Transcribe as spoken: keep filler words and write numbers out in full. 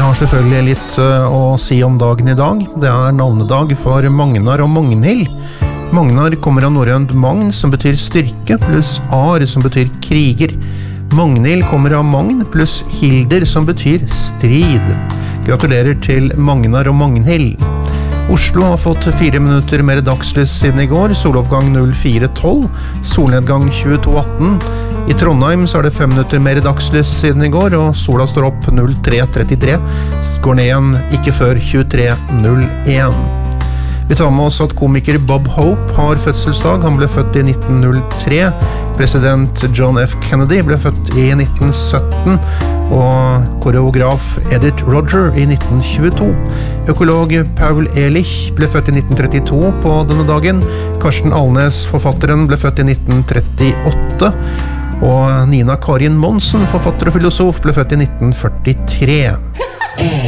har selvfølgelig litt å si om dagen i dag. Det er navnedag for Magnar og Magnhild. Magnar kommer av norrønt magn, som betyr styrke, pluss ar, som betyr kriger. Magnhild kommer av magn, pluss hilder, som betyr strid. Gratulerer til Magnar og Magnhild. Oslo har fått fire minutter mer dagslys siden i går, soloppgang fire tolv, solnedgang tjueto atten. I Trondheim så er det fem minutter mer dagslys siden i går, og sola står opp tre trettitre, går ned igjen ikke før tjuetre null en. Vi tar med oss at komiker Bob Hope har fødselsdag. Han ble født i nitten null tre. President John F. Kennedy ble født i nitten sytten, og koreograf Edith Roger i nitten tjueto. Økolog Paul Ehrlich ble født i nitten trettito på denne dagen. Karsten Alnes, forfatteren, ble født i nitten trettiåtte. Og Nina Karin Monsen, forfatter og filosof, ble født i nitten førtitre.